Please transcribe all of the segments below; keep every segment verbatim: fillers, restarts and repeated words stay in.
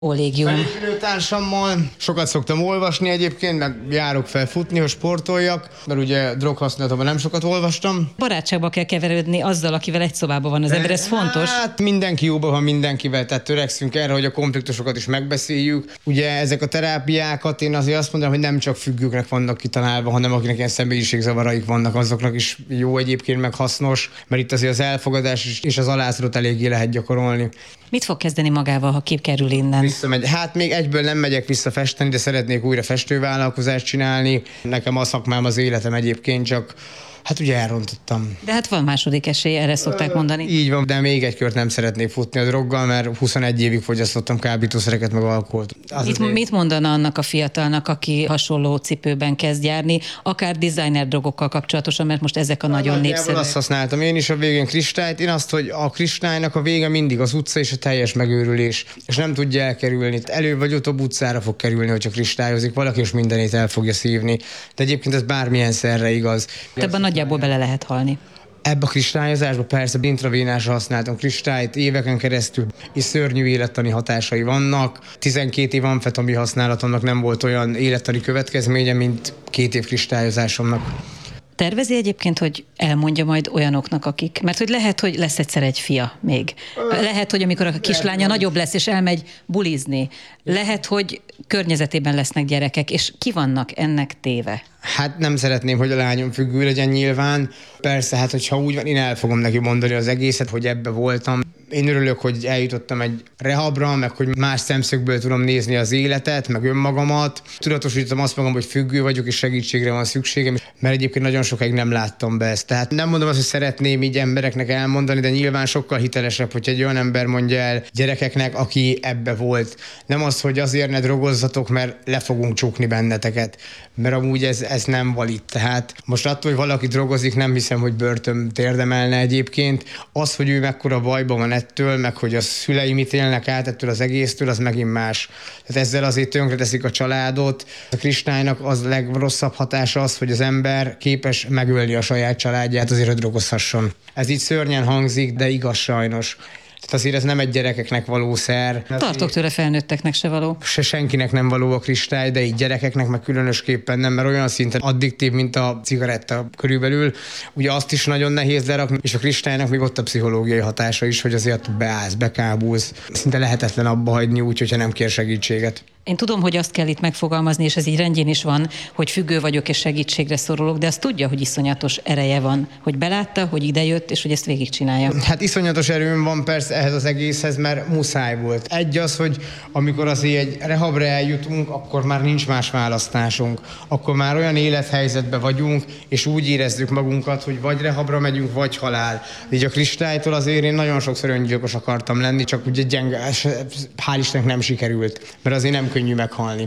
Kollégium. Felépülőtársammal sokat szoktam olvasni egyébként, meg járok fel futni, hogy sportoljak, mert ugye droghasználatban nem sokat olvastam. Barátságba kell keveredni azzal, akivel egy szobában van az ember, ez fontos. Hát mindenki jóban van mindenkivel, tehát törekszünk erre, hogy a konfliktusokat is megbeszéljük. Ugye ezek a terápiákat én azért azt mondanám, hogy nem csak függőknek vannak kitalálva, hanem akinek ilyen személyiségzavaraik vannak, azoknak is jó egyébként, meg hasznos, mert itt azért az elfogadás és az alázatot eléggé lehet gyakorolni. Mit fog kezdeni magával, ha kikerül innen? Visszamegy. Hát még egyből nem megyek vissza festeni, de szeretnék újra festővállalkozást csinálni. Nekem a szakmám, az életem egyébként, csak hát ugye elrontottam. De hát van második esély, erre szokták mondani. Így van, de még egy kört nem szeretnék futni a droggal, mert huszonegy évig fogyasztottam kábítószereket meg alkoholt. Mit, mit mondana annak a fiatalnak, aki hasonló cipőben kezd járni, akár designer drogokkal kapcsolatosan, mert most ezek a nagyon népszerűek? Azt használtam én is a végén kristályt, én azt, hogy a kristálynak a vége mindig az utca és a teljes megőrülés, és nem tudja elkerülni. Előbb vagy utóbb utcára fog kerülni, hogyha kristályozik valaki, és mindenét el fogja szívni. De egyébként ez bármilyen szerre igaz. Ebben nagyjából bele lehet halni. Ebbe a kristályozásba persze intravénásra használtam kristályt éveken keresztül, és szörnyű élettani hatásai vannak. tizenkét év amfetamin használatomnak nem volt olyan élettani következménye, mint két év kristályozásomnak. Tervezi egyébként, hogy elmondja majd olyanoknak, akik... Mert hogy lehet, hogy lesz egyszer egy fia még. Lehet, hogy amikor a kislánya nagyobb lesz, és elmegy bulizni. Lehet, hogy környezetében lesznek gyerekek, és ki vannak ennek téve? Hát nem szeretném, hogy a lányom függő legyen nyilván. Persze, hát hogyha úgy van, én el fogom neki mondani az egészet, hogy ebbe voltam. Én örülök, hogy eljutottam egy rehabra, meg hogy más szemszögből tudom nézni az életet, meg önmagamat. Tudatosítottam azt magam, hogy függő vagyok, és segítségre van szükségem, mert egyébként nagyon sokáig nem láttam be ezt. Tehát nem mondom azt, hogy szeretném így embereknek elmondani, de nyilván sokkal hitelesebb, hogy egy olyan ember mondja el gyerekeknek, aki ebbe volt. Nem az, hogy azért ne drogozzatok, mert le fogunk csukni benneteket, mert amúgy ez, ez nem valid. Tehát most attól, hogy valaki drogozik, nem hiszem, hogy börtönt érdemelne egyébként. Az, hogy ő mekkora bajban van ettől, meg hogy a szülei mit élnek át ettől az egésztől, az megint más. Tehát ezzel azért tönkreteszik a családot. A kristálynak az legrosszabb hatása az, hogy az ember képes megölni a saját családját azért, hogy drogozhasson. Ez így szörnyen hangzik, de igaz sajnos. Tehát azért ez nem egy gyerekeknek való szer. Tartok tőle, felnőtteknek se való. Se senkinek nem való a kristály, de így gyerekeknek meg különösképpen nem, mert olyan szinten addiktív, mint a cigaretta körülbelül. Ugye azt is nagyon nehéz lerakni, és a kristálynak még ott a pszichológiai hatása is, hogy azért beállsz, bekábulsz. Szinte lehetetlen abba hagyni úgy, hogyha nem kér segítséget. Én tudom, hogy azt kell itt megfogalmazni, és ez így rendjén is van, hogy függő vagyok és segítségre szorulok, de azt tudja, hogy iszonyatos ereje van, hogy belátta, hogy idejött, és hogy ezt végigcsinálja. Hát iszonyatos erőm van persze ehhez az egészhez, mert muszáj volt. Egy az, hogy amikor azért egy rehabra eljutunk, akkor már nincs más választásunk. Akkor már olyan élethelyzetben vagyunk, és úgy érezzük magunkat, hogy vagy rehabra megyünk, vagy halál. Így a kristálytól azért én nagyon sokszor öngyilkos akartam lenni, csak ugye gyenge, hál' Istennek nem sikerült, mert azért nem könnyű meghalni.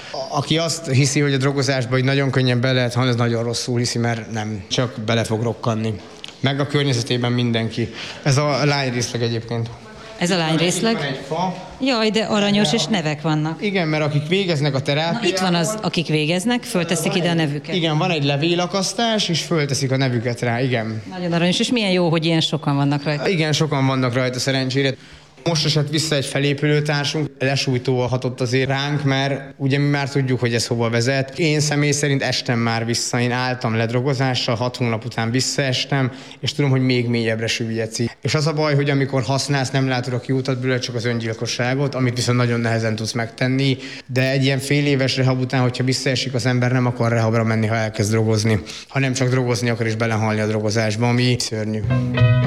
Aki azt hiszi, hogy a drogozásban hogy nagyon könnyen bele lehet halni, az nagyon rosszul hiszi, mert nem, csak bele fog rokkanni. Meg a környezetében mindenki. Ez a lányrészleg egyébként. Ez a lányrészleg? Van egy fa. Jaj, de aranyos, és nevek vannak. Igen, mert akik végeznek a terápiát... Na, itt van az, akik végeznek, fölteszik ide a nevüket. Igen, van egy levélakasztás, és fölteszik a nevüket rá, igen. Nagyon aranyos, és milyen jó, hogy ilyen sokan vannak rajta. Igen, sokan vannak rajta szerencsére. Most esett vissza egy felépülőtársunk, lesújtóval hatott azért ránk, mert ugye mi már tudjuk, hogy ez hova vezet. Én személy szerint estem már vissza, én álltam ledrogozással, hat hónap után visszaestem, és tudom, hogy még mélyebbre süllyedsz. És az a baj, hogy amikor használsz, nem látod a kiutat belőle, csak az öngyilkosságot, amit viszont nagyon nehezen tudsz megtenni. De egy ilyen fél éves rehab után, hogyha visszaesik az ember, nem akar rehabra menni, ha elkezd drogozni, hanem csak drogozni akar és belehalni a drogozásba, ami szörnyű.